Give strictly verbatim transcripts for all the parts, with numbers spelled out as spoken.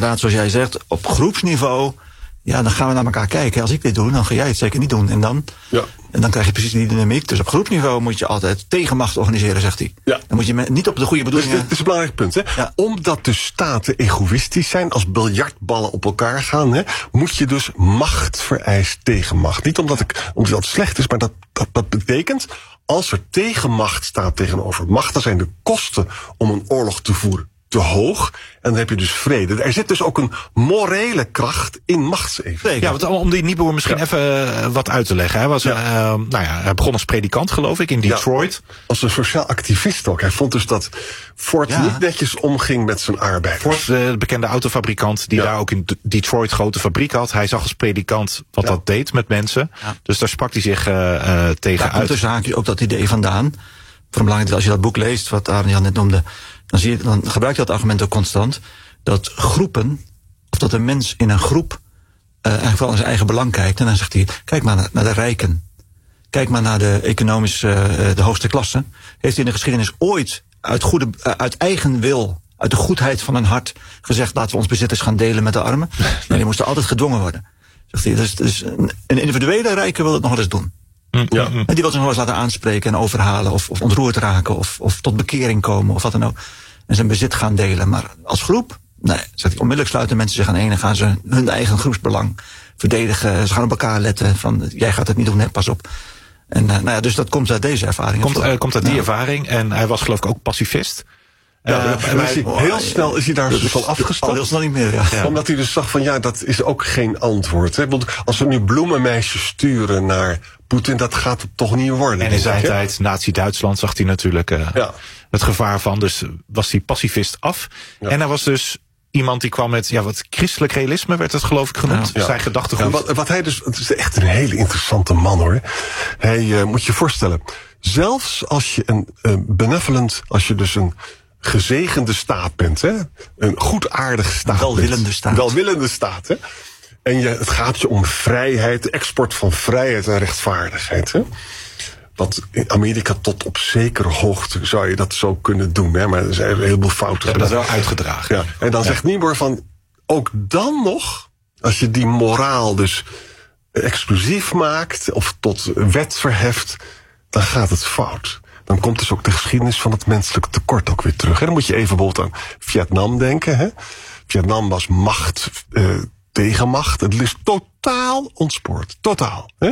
inderdaad, zoals jij zegt, op groepsniveau, ja, dan gaan we naar elkaar kijken. Als ik dit doe, dan ga jij het zeker niet doen. En dan, ja. en dan krijg je precies die dynamiek. Dus op groepsniveau moet je altijd tegenmacht organiseren, zegt hij. Ja. Dan moet je me, niet op de goede bedoelingen... Dus dit is een belangrijk punt, hè? Ja. Omdat de staten egoïstisch zijn, als biljartballen op elkaar gaan, hè, moet je dus macht vereist tegenmacht. Niet omdat, ik, omdat het slecht is, maar dat, dat, dat betekent, als er tegenmacht staat tegenover macht, dan zijn de kosten om een oorlog te voeren te hoog. En dan heb je dus vrede. Er zit dus ook een morele kracht in machtsevenwicht. Ja, want om die Niebuhr misschien ja. even uh, wat uit te leggen. Hij was, ja. Uh, nou ja, hij begon als predikant, geloof ik, in Detroit. Ja, als een sociaal activist ook. Hij vond dus dat Ford ja. niet netjes omging met zijn arbeiders. Ford, de bekende autofabrikant, die ja. daar ook in Detroit grote fabriek had. Hij zag als predikant wat ja. dat deed met mensen. Ja. Dus daar sprak hij zich uh, uh, tegen daar uit. Komt dus haakje ook dat idee vandaan. Voor belangrijk, als je dat boek leest, wat Arjan net noemde, dan, zie je, dan gebruikt hij dat argument ook constant, dat groepen, of dat een mens in een groep uh, eigenlijk vooral naar zijn eigen belang kijkt. En dan zegt hij, kijk maar naar, naar de rijken. Kijk maar naar de economisch uh, de hoogste klasse. Heeft hij in de geschiedenis ooit uit, goede, uh, uit eigen wil, uit de goedheid van een hart, gezegd, laten we ons bezitters gaan delen met de armen? Nee, die moesten altijd gedwongen worden. Zegt hij, dus, dus een, een individuele rijke wil het nog wel eens doen. Ja. En die wil zich nog eens laten aanspreken en overhalen, of, of ontroerd raken, of, of tot bekering komen, of wat dan ook. En zijn bezit gaan delen. Maar als groep, nee, zegt hij, onmiddellijk sluiten mensen zich aan één en gaan ze hun eigen groepsbelang verdedigen. Ze gaan op elkaar letten van, jij gaat het niet doen, hè, pas op. En uh, nou ja, dus dat komt uit deze ervaring. Komt, uh, komt uit die ja. ervaring. En hij was geloof ik ook pacifist. Ja, uh, en hij, heel snel is hij daar dus van afgestapt. Al heel snel niet meer, ja. Ja. Omdat hij dus zag van, ja, dat is ook geen antwoord. Hè? Want als we nu bloemenmeisjes sturen naar Poetin, dat gaat het toch niet worden. En in zijn ik, tijd, Nazi-Duitsland, zag hij natuurlijk uh, ja. het gevaar van. Dus was hij pacifist af. Ja. En hij was dus iemand die kwam met, ja, wat christelijk realisme werd het geloof ik genoemd. Ja. Zijn gedachtegoed. Ja, wat, wat hij dus, het is echt een hele interessante man hoor. Hij, uh, moet je voorstellen, zelfs als je een uh, benevolent, als je dus een gezegende staat bent, hè? Een goedaardige staat. Welwillende bent, staat. Welwillende staat, hè? En je, het gaat je om vrijheid, de export van vrijheid en rechtvaardigheid, hè? Wat in Amerika tot op zekere hoogte zou je dat zo kunnen doen, hè? Maar er zijn een heleboel fouten. We hebben dat wel uitgedragen. Ja. En dan ja. zegt Niebuhr van, ook dan nog, als je die moraal dus exclusief maakt of tot wet verheft, dan gaat het fout. Dan komt dus ook de geschiedenis van het menselijk tekort ook weer terug. En dan moet je even bijvoorbeeld aan Vietnam denken. Hè? Vietnam was macht uh, tegen macht. Het is totaal ontspoord. Totaal. Hè?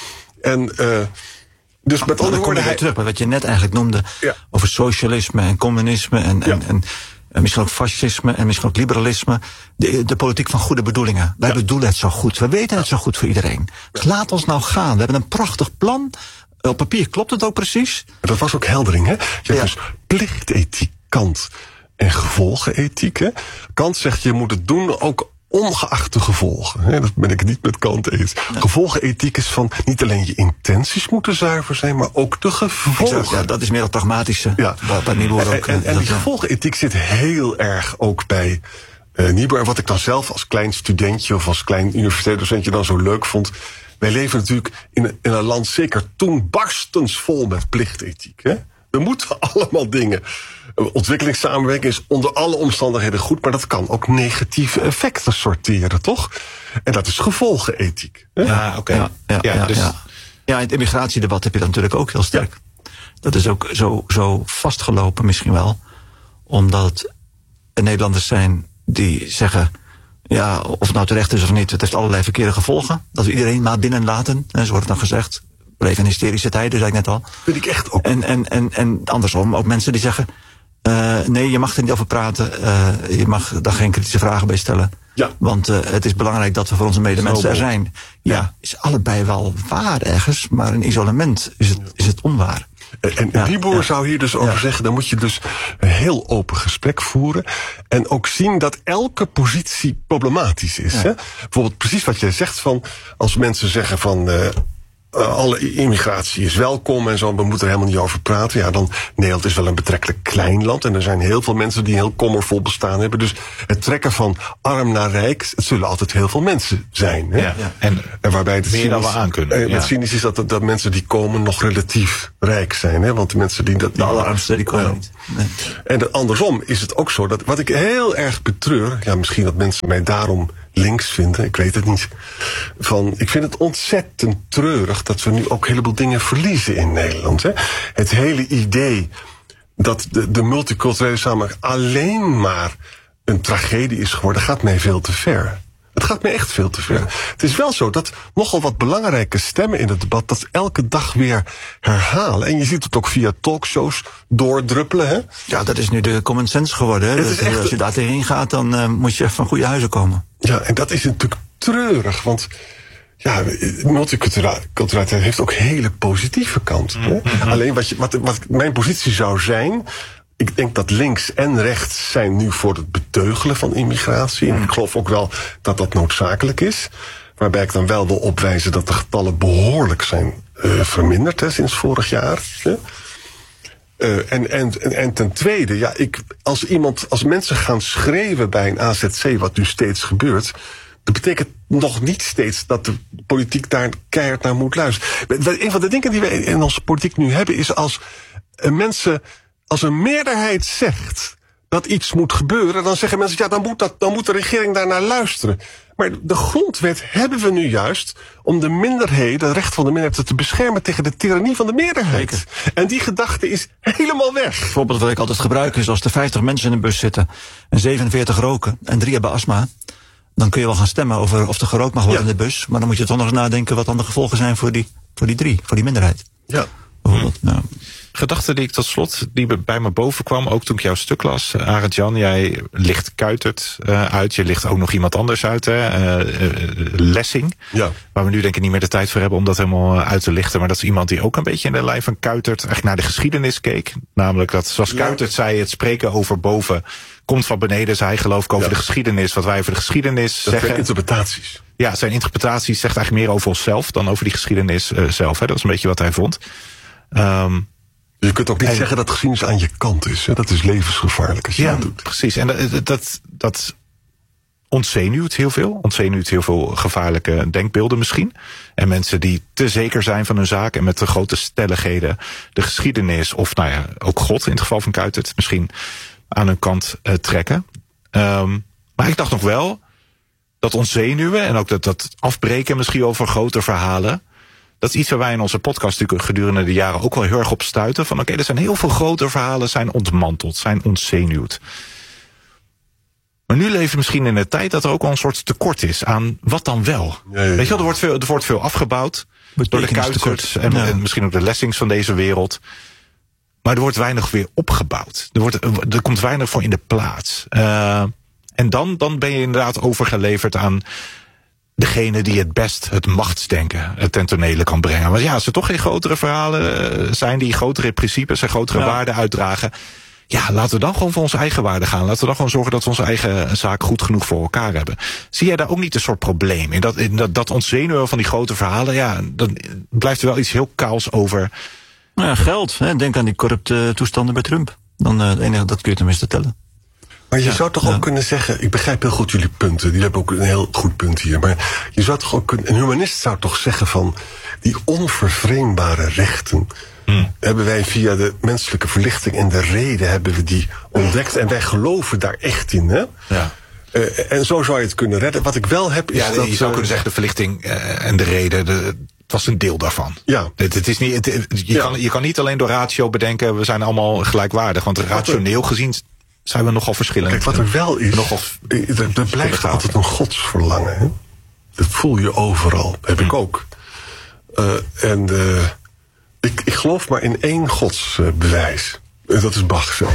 En uh, dus met andere woorden, hij terug bij wat je net eigenlijk noemde, ja. over socialisme en communisme en, ja. en, en, en misschien ook fascisme en misschien ook liberalisme. De, de politiek van goede bedoelingen. Wij ja. bedoelen het zo goed. We weten het zo goed voor iedereen. Dus laat ons nou gaan. We hebben een prachtig plan. Op papier klopt het ook precies. Dat was ook heldering, hè? Je hebt ja. dus plichtethiek, Kant en gevolgenethiek, hè? Kant zegt, je moet het doen ook ongeacht de gevolgen. Hè? Dat ben ik niet met Kant eens. Ja. Gevolgenethiek is van, niet alleen je intenties moeten zuiver zijn, maar ook de gevolgen. Ja, dat is meer het pragmatische. Ja. Bij Niebuhr ook. En, en, en die gevolgenethiek zit heel erg ook bij uh, Niebuhr. En wat ik dan zelf als klein studentje of als klein universiteitsdocentje dan zo leuk vond, wij leven natuurlijk in, in een land, zeker toen, barstensvol met plichtethiek. Hè? We moeten allemaal dingen. Ontwikkelingssamenwerking is onder alle omstandigheden goed, maar dat kan ook negatieve effecten sorteren, toch? En dat is gevolgenethiek. Hè? Ja, oké. Okay. Ja, ja, ja, ja, dus ja. ja, in het immigratiedebat heb je dat natuurlijk ook heel sterk. Ja. Dat is ook zo, zo vastgelopen misschien wel, omdat er Nederlanders zijn die zeggen, ja, of het nou terecht is of niet, het heeft allerlei verkeerde gevolgen. Dat we iedereen maar binnen laten, en zo wordt het dan gezegd. We leven in hysterische tijden, zei ik net al. Vind ik echt ook. En, en, en, en andersom, ook mensen die zeggen, uh, nee, je mag er niet over praten. Uh, je mag daar geen kritische vragen bij stellen. Ja. Want uh, het is belangrijk dat we voor onze medemensen er zijn. Ja, ja, is allebei wel waar ergens, maar in isolement is het, is het onwaar. En, en ja, Niebuhr ja. zou hier dus over ja. zeggen, dan moet je dus een heel open gesprek voeren. En ook zien dat elke positie problematisch is. Ja. Hè? Bijvoorbeeld precies wat jij zegt van, als mensen zeggen van, uh, uh, alle immigratie is welkom en zo, we moeten er helemaal niet over praten. Ja, dan Nederland is wel een betrekkelijk klein land en er zijn heel veel mensen die een heel kommervol bestaan hebben. Dus het trekken van arm naar rijk, het zullen altijd heel veel mensen zijn. Hè? Ja, ja. En, en waarbij het meer dan we aan kunnen. En ja. Het cynisch is dat, dat mensen die komen nog relatief rijk zijn. Hè? Want de mensen die dat. De allerarmsten die komen ja. niet. Nee. En de, andersom is het ook zo dat wat ik heel erg betreur, ja, misschien dat mensen mij daarom links vinden, ik weet het niet. Van, ik vind het ontzettend treurig dat we nu ook een heleboel dingen verliezen in Nederland. Hè? Het hele idee dat de, de multiculturele samenleving alleen maar een tragedie is geworden, gaat mij veel te ver. Het gaat mij echt veel te ver. Ja. Het is wel zo dat nogal wat belangrijke stemmen in het debat dat elke dag weer herhalen. En je ziet het ook via talkshows doordruppelen. Hè? Ja, dat is nu de common sense geworden. Hè? Dus echt, als je daar tegenin gaat, dan uh, moet je echt van goede huizen komen. Ja, en dat is natuurlijk treurig. Want ja, multiculturaliteit heeft ook hele positieve kanten. Hè? Mm-hmm. Alleen wat, je, wat, wat mijn positie zou zijn, ik denk dat links en rechts zijn nu voor het beteugelen van immigratie. En ik geloof ook wel dat dat noodzakelijk is. Waarbij ik dan wel wil opwijzen dat de getallen behoorlijk zijn uh, verminderd hè, sinds vorig jaar. Hè. Uh, en, en, en ten tweede, ja, ik, als, iemand, als mensen gaan schreeuwen bij een A Z C, wat nu steeds gebeurt, dat betekent nog niet steeds dat de politiek daar keihard naar moet luisteren. Een van de dingen die we in onze politiek nu hebben is als uh, mensen, als een meerderheid zegt dat iets moet gebeuren, dan zeggen mensen, ja, dan moet, dat, dan moet de regering daar naar luisteren. Maar de grondwet hebben we nu juist om de minderheden, het recht van de minderheid te beschermen tegen de tirannie van de meerderheid. Zeker. En die gedachte is helemaal weg. Bijvoorbeeld wat ik altijd gebruik is, als er vijftig mensen in een bus zitten en zevenenveertig roken en drie hebben astma, dan kun je wel gaan stemmen over of er gerookt mag worden ja. in de bus. Maar dan moet je toch nog eens nadenken wat dan de gevolgen zijn voor die, voor die drie, voor die minderheid. Ja. Bijvoorbeeld. Hmm. Nou. Gedachte die ik tot slot, die bij me boven kwam, ook toen ik jouw stuk las. Arend Jan, jij licht Kuitert uh, uit. Je licht ook nog iemand anders uit, hè? Uh, uh, Lessing. Ja. Waar we nu denk ik niet meer de tijd voor hebben om dat helemaal uit te lichten. Maar dat is iemand die ook een beetje in de lijn van Kuitert eigenlijk naar de geschiedenis keek. Namelijk dat, zoals ja. Kuitert zei, het spreken over boven komt van beneden. Zij geloof ik over ja. de geschiedenis, wat wij over de geschiedenis dat zeggen. Zijn interpretaties. Ja, zijn interpretaties zegt eigenlijk meer over onszelf dan over die geschiedenis uh, zelf. Hè? Dat is een beetje wat hij vond. Um, Je kunt ook niet en, zeggen dat geschiedenis aan je kant is. Hè? Dat is levensgevaarlijk als je ja, dat doet. Precies. En dat, dat, dat ontzenuwt heel veel. Ontzenuwt heel veel gevaarlijke denkbeelden misschien. En mensen die te zeker zijn van hun zaak en met de grote stelligheden de geschiedenis, of nou ja, ook God in het geval van Kuitert, misschien aan hun kant uh, trekken. Um, maar ik dacht nog wel dat ontzenuwen en ook dat, dat afbreken misschien over grote verhalen, dat is iets waar wij in onze podcast natuurlijk gedurende de jaren ook wel heel erg op stuiten. Van oké, okay, er zijn heel veel grote verhalen, zijn ontmanteld, zijn ontzenuwd. Maar nu leven we misschien in een tijd dat er ook wel een soort tekort is aan wat dan wel. Ja, ja, ja. Weet je wel, er wordt veel, er wordt veel afgebouwd door de Kuiterts en, ja. en misschien ook de Lessings van deze wereld. Maar er wordt weinig weer opgebouwd. Er, wordt, er komt weinig voor in de plaats. Uh, en dan, dan ben je inderdaad overgeleverd aan degene die het best het machtsdenken ten tonele kan brengen. Maar ja, als er toch geen grotere verhalen zijn die grotere principes en grotere ja. waarden uitdragen, ja, laten we dan gewoon voor onze eigen waarden gaan. Laten we dan gewoon zorgen dat we onze eigen zaak goed genoeg voor elkaar hebben. Zie jij daar ook niet een soort probleem in? Dat, in dat, dat ontzenuwen van die grote verhalen, ja, dan blijft er wel iets heel kaals over. Nou ja, geld. Hè. Denk aan die corrupte toestanden bij Trump. Dan uh, het enige, dat kun je tenminste tellen. Maar je ja, zou toch ja. ook kunnen zeggen, ik begrijp heel goed jullie punten, die hebben ook een heel goed punt hier, maar je zou toch ook kunnen, een humanist zou toch zeggen van, die onvervreembare rechten, hmm. hebben wij via de menselijke verlichting en de reden hebben we die ontdekt en wij geloven daar echt in, hè? Ja. Uh, en zo zou je het kunnen redden. Wat ik wel heb is ja, dat je zou uh, kunnen zeggen de verlichting uh, en de reden, de, het was een deel daarvan. Ja. Het, het is niet, het, je, ja. kan, je kan niet alleen door ratio bedenken, we zijn allemaal gelijkwaardig, want rationeel gezien zijn we nogal verschillend. Kijk, wat er wel is, nogal er, er blijft altijd een godsverlangen. Hè? Dat voel je overal. Dat heb hm. ik ook. Uh, en uh, ik, ik geloof maar in één godsbewijs. Uh, dat is Bach zelf.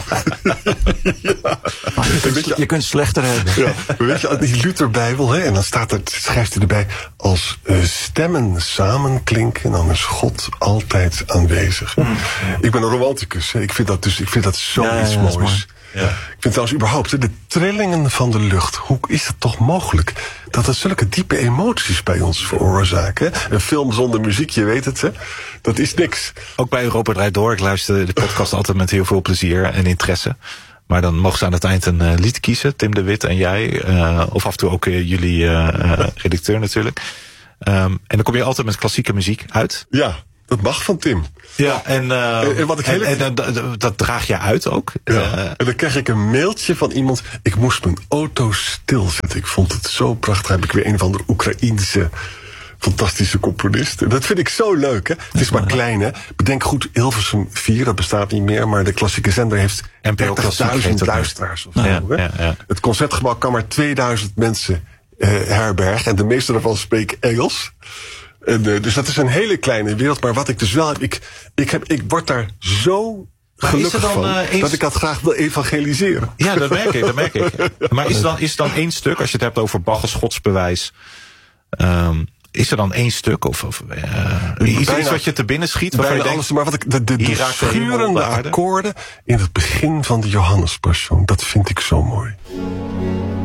ja. je, kunt, je, je kunt slechter hebben. Ja, weet je, die Lutherbijbel, hè, en dan staat er, schrijft hij erbij, als uh, stemmen samenklinken, dan is God altijd aanwezig. Mm. Ik ben een romanticus, hè. Ik vind dat dus, ik vind dat zoiets ja, ja, moois. Mooi. Ja. Ik vind trouwens überhaupt, de trillingen van de lucht. Hoe is het toch mogelijk dat het zulke diepe emoties bij ons veroorzaken? Een film zonder muziek, je weet het, hè? Dat is niks. Ook bij Europa Draait Door. Ik luister de podcast altijd met heel veel plezier en interesse. Maar dan mogen ze aan het eind een uh, lied kiezen. Tim de Wit en jij. Uh, of af en toe ook uh, jullie uh, uh, redacteur natuurlijk. Um, en dan kom je altijd met klassieke muziek uit. Ja, dat mag van Tim. Ja, en, uh, en, en, wat ik heel... en, en uh, dat, dat draag je uit ook. Ja. Uh, en dan krijg ik een mailtje van iemand. Ik moest mijn auto stilzetten. Ik vond het zo prachtig. Heb ik weer een of andere Oekraïense fantastische componist. Dat vind ik zo leuk, hè? Het is maar klein, hè? Bedenk goed, Hilversum vier, dat bestaat niet meer, maar de klassieke zender heeft dertigduizend luisteraars of zo. Ja, hè? ja, ja. Het Concertgebouw kan maar tweeduizend mensen uh, herbergen en de meeste daarvan spreken Engels. En, uh, dus dat is een hele kleine wereld, maar wat ik dus wel heb, ik, ik, heb, ik word daar zo gelukkig dan, van, uh, eens... dat ik dat graag wil evangeliseren. Ja, dat merk ik, dat merk ik. Maar is er dan, is er dan één stuk, als je het hebt over Bach's godsbewijs, um, is er dan één stuk? Of, of uh, iets, iets wat je te binnen schiet? Bijna je alles, denkt, maar wat ik, de, de, de schurende de akkoorden in het begin van de Johannespassion, dat vind ik zo mooi.